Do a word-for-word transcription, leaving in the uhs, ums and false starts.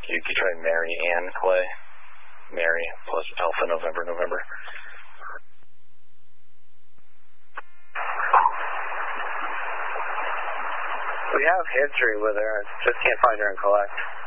You could try Mary Ann Clay. Mary plus Alpha November November. We have history with her, just can't find her in collect.